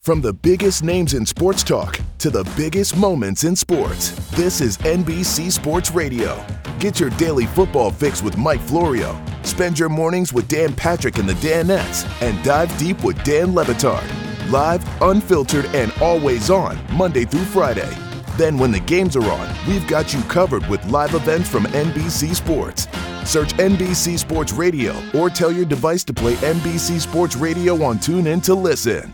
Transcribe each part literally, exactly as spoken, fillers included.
From the biggest names in sports talk to the biggest moments in sports, this is N B C Sports Radio. Get your daily football fix with Mike Florio. Spend your mornings with Dan Patrick and the Danettes, and dive deep with Dan Le Batard. Live, unfiltered, and always on, Monday through Friday. Then when the games are on, we've got you covered with live events from N B C Sports. Search N B C Sports Radio or tell your device to play N B C Sports Radio on TuneIn to listen.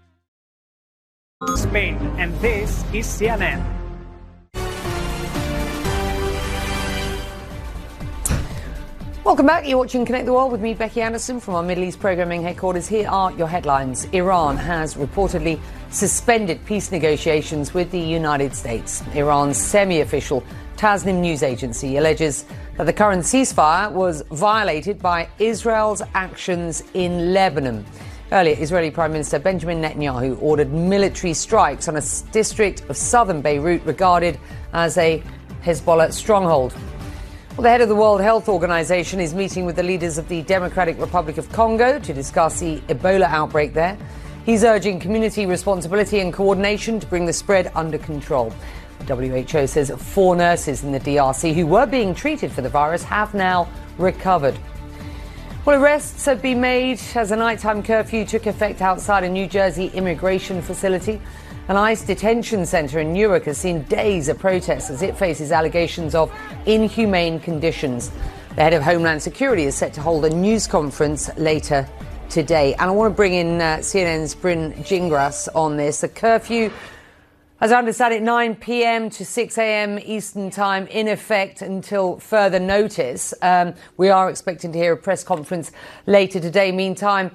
Spain, and this is C N N. Welcome back. You're watching Connect the World with me, Becky Anderson, from our Middle East programming headquarters. Here are your headlines. Iran has reportedly suspended peace negotiations with the United States. Iran's semi-official Tasnim news agency alleges that the current ceasefire was violated by Israel's actions in Lebanon. Earlier, Israeli Prime Minister Benjamin Netanyahu ordered military strikes on a district of southern Beirut regarded as a Hezbollah stronghold. Well, the head of the World Health Organization is meeting with the leaders of the Democratic Republic of Congo to discuss the Ebola outbreak there. He's urging community responsibility and coordination to bring the spread under control. The W H O says four nurses in the D R C who were being treated for the virus have now recovered. Well, arrests have been made as a nighttime curfew took effect outside a New Jersey immigration facility. An ICE detention centre in Newark has seen days of protests as it faces allegations of inhumane conditions. The head of Homeland Security is set to hold a news conference later today. And I want to bring in uh, C N N's Bryn Gingras on this. The curfew, as I understand it, nine p.m. to six a.m. Eastern Time, in effect until further notice. Um, we are expecting to hear a press conference later today. Meantime,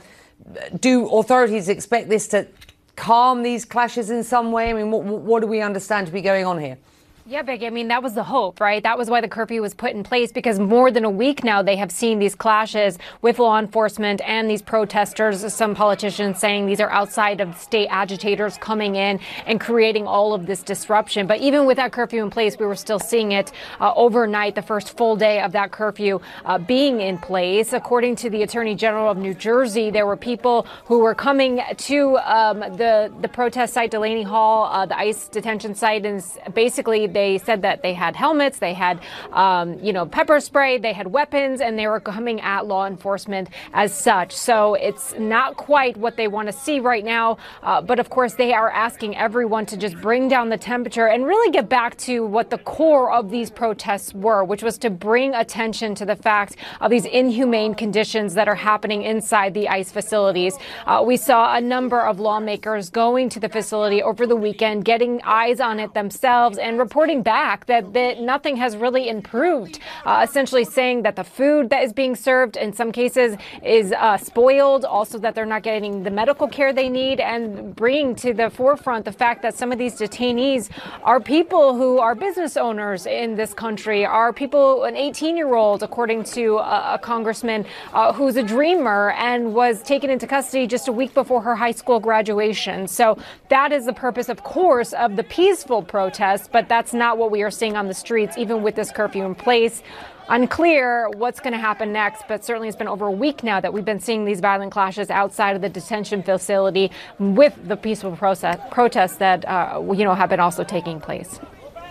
do authorities expect this to calm these clashes in some way? I mean, what, what do we understand to be going on here? Yeah, Becky, I mean, that was the hope, right? That was why the curfew was put in place, because more than a week now they have seen these clashes with law enforcement and these protesters, some politicians saying these are outside of state agitators coming in and creating all of this disruption. But even with that curfew in place, we were still seeing it uh, overnight, the first full day of that curfew uh, being in place. According to the Attorney General of New Jersey, there were people who were coming to um, the, the protest site, Delaney Hall, uh, the ICE detention site, and basically they They said that they had helmets, they had, um, you know, pepper spray, they had weapons, and they were coming at law enforcement as such. So it's not quite what they want to see right now. Uh, but of course, they are asking everyone to just bring down the temperature and really get back to what the core of these protests were, which was to bring attention to the fact of these inhumane conditions that are happening inside the ICE facilities. Uh, we saw a number of lawmakers going to the facility over the weekend, getting eyes on it themselves and reporting back that, that nothing has really improved, uh, essentially saying that the food that is being served in some cases is uh, spoiled, also that they're not getting the medical care they need, and bringing to the forefront the fact that some of these detainees are people who are business owners in this country, are people, an eighteen-year-old, according to a, a congressman uh, who's a dreamer and was taken into custody just a week before her high school graduation. So that is the purpose, of course, of the peaceful protests, but that's not what we are seeing on the streets, even with this curfew in place. Unclear what's going to happen next, but certainly it's been over a week now that we've been seeing these violent clashes outside of the detention facility with the peaceful process, protests that, uh, you know, have been also taking place.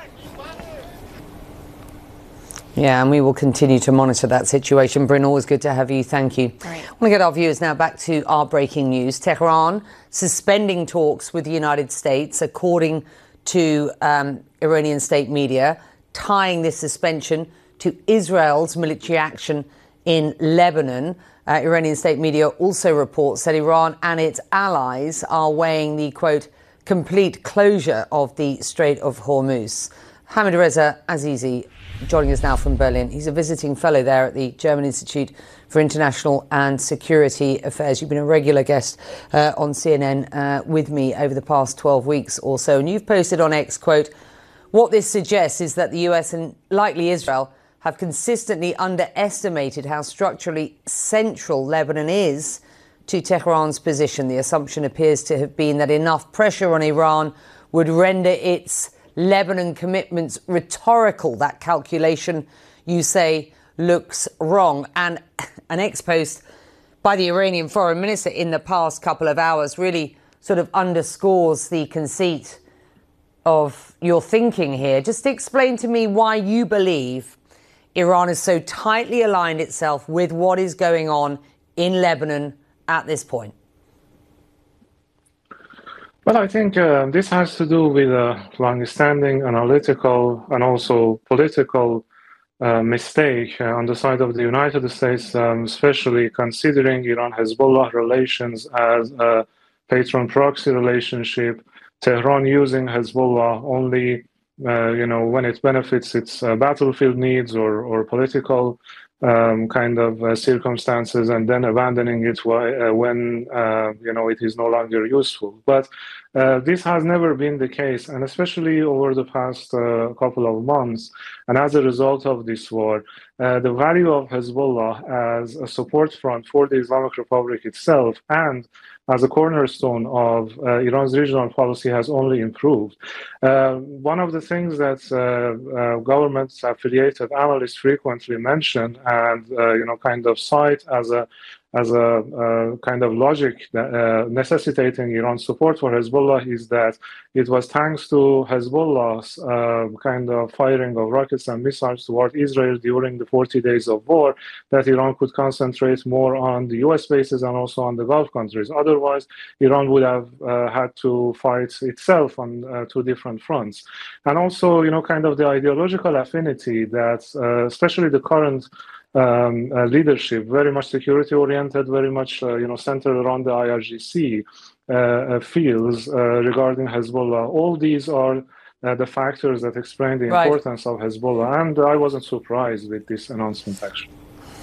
Yeah, and we will continue to monitor that situation. Bryn, always good to have you. Thank you. All right. I want to get our viewers now back to our breaking news. Tehran suspending talks with the United States, according to um, Iranian state media, tying this suspension to Israel's military action in Lebanon. Uh, Iranian state media also reports that Iran and its allies are weighing the, quote, complete closure of the Strait of Hormuz. Hamid Reza Azizi joining us now from Berlin. He's a visiting fellow there at the German Institute for International and Security Affairs. You've been a regular guest uh, on C N N uh, with me over the past twelve weeks or so. And you've posted on X, quote, what this suggests is that the U S and likely Israel have consistently underestimated how structurally central Lebanon is to Tehran's position. The assumption appears to have been that enough pressure on Iran would render its Lebanon commitments rhetorical. That calculation, you say, looks wrong. And an ex-post by the Iranian foreign minister in the past couple of hours really sort of underscores the conceit of your thinking here. Just explain to me why you believe Iran has so tightly aligned itself with what is going on in Lebanon at this point. Well, I think uh, this has to do with a long-standing analytical and also political uh, mistake uh, on the side of the United States, um, especially considering Iran-Hezbollah relations as a patron-proxy relationship, Tehran using Hezbollah only uh, you know, when it benefits its uh, battlefield needs or, or political Um, kind of uh, circumstances, and then abandoning it wh- uh, when uh, you know it is no longer useful. But uh, this has never been the case, and especially over the past uh, couple of months. And as a result of this war, uh, the value of Hezbollah as a support front for the Islamic Republic itself and as a cornerstone of uh, Iran's regional policy has only improved. Uh, one of the things that uh, uh, government-affiliated analysts frequently mention and uh, you know kind of cite as a as a uh, kind of logic that, uh, necessitating Iran's support for Hezbollah is that it was thanks to Hezbollah's uh, kind of firing of rockets and missiles toward Israel during the forty days of war that Iran could concentrate more on the U S bases and also on the Gulf countries. Otherwise, Iran would have uh, had to fight itself on uh, two different fronts. And also, you know, kind of the ideological affinity that, uh, especially the current Um, uh, leadership, very much security oriented, very much uh, you know centered around the I R G C uh, uh, feels uh, regarding Hezbollah. All these are uh, the factors that explain the Right. importance of Hezbollah, and I wasn't surprised with this announcement actually.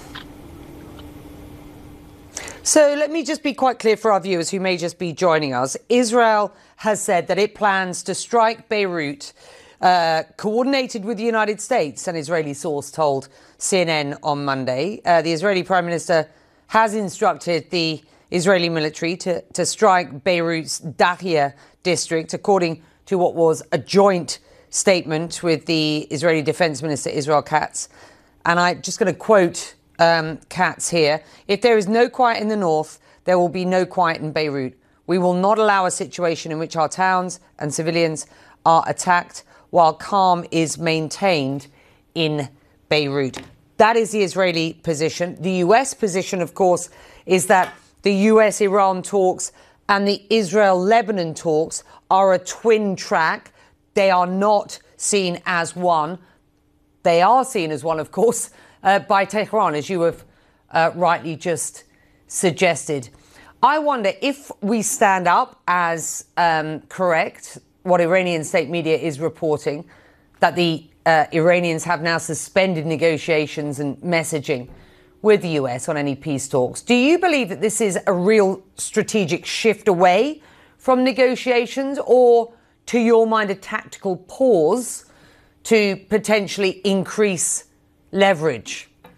So let me just be quite clear for our viewers who may just be joining us. Israel has said that it plans to strike Beirut, uh, coordinated with the United States, an Israeli source told C N N on Monday. Uh, the Israeli Prime Minister has instructed the Israeli military to, to strike Beirut's Dahia district, according to what was a joint statement with the Israeli Defense Minister, Israel Katz. And I'm just going to quote um, Katz here. If there is no quiet in the north, there will be no quiet in Beirut. We will not allow a situation in which our towns and civilians are attacked while calm is maintained in Beirut. That is the Israeli position. The U S position, of course, is that the U S-Iran talks and the Israel-Lebanon talks are a twin track. They are not seen as one. They are seen as one, of course, uh, by Tehran, as you have uh, rightly just suggested. I wonder if we stand up as um, correct, what Iranian state media is reporting, that the uh, Iranians have now suspended negotiations and messaging with the U S on any peace talks. Do you believe that this is a real strategic shift away from negotiations, or, to your mind, a tactical pause to potentially increase leverage?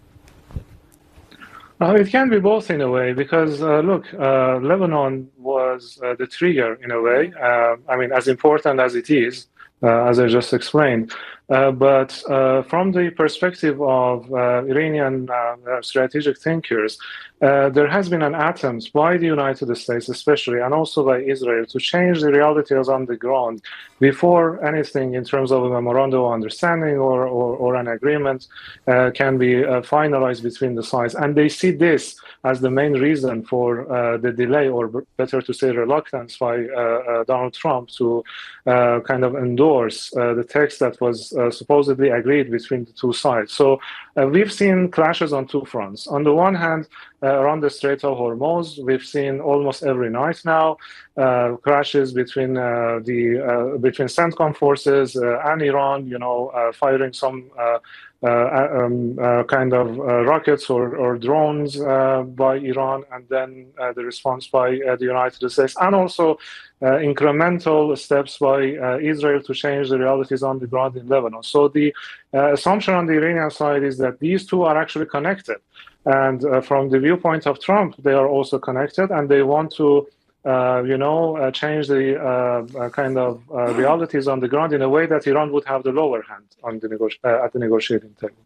Uh, it can be both in a way, because, uh, look, uh, Lebanon was uh, the trigger in a way. Uh, I mean, as important as it is, uh, as I just explained. Uh, but uh, from the perspective of uh, Iranian uh, strategic thinkers, uh, there has been an attempt by the United States, especially, and also by Israel, to change the realities on the ground before anything in terms of a memorandum of understanding or, or, or an agreement uh, can be uh, finalized between the sides. And they see this as the main reason for uh, the delay, or better to say reluctance, by uh, uh, Donald Trump to uh, kind of endorse uh, the text that was Uh, supposedly agreed between the two sides. So uh, we've seen clashes on two fronts. On the one hand, uh, around the Strait of Hormuz, we've seen almost every night now uh, clashes between uh, the uh, between CENTCOM forces uh, and Iran. You know, uh, firing some uh, uh, um, uh, kind of uh, rockets or, or drones uh, by Iran, and then uh, the response by uh, the United States, and also uh, incremental steps by uh, Israel to change the realities on the ground in Lebanon. So the uh, assumption on the Iranian side is that these two are actually connected. And uh, from the viewpoint of Trump, they are also connected, and they want to Uh, you know, uh, change the uh, uh, kind of uh, realities on the ground in a way that Iran would have the lower hand on the nego- uh, at the negotiating table.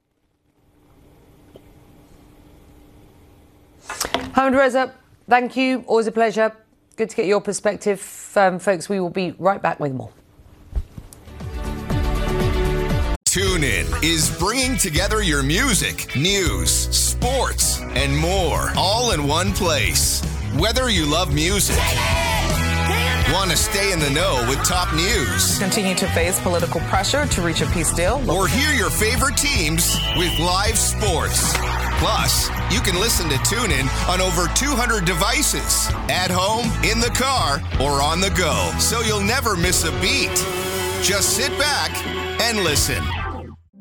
Hamid Reza, thank you. Always a pleasure. Good to get your perspective, um, folks. We will be right back with more. TuneIn is bringing together your music, news, sports, and more, all in one place. Whether you love music, want to stay in the know with top news, continue to face political pressure to reach a peace deal, or hear your favorite teams with live sports. Plus, you can listen to TuneIn on over two hundred devices, at home, in the car, or on the go, so you'll never miss a beat. Just sit back and listen.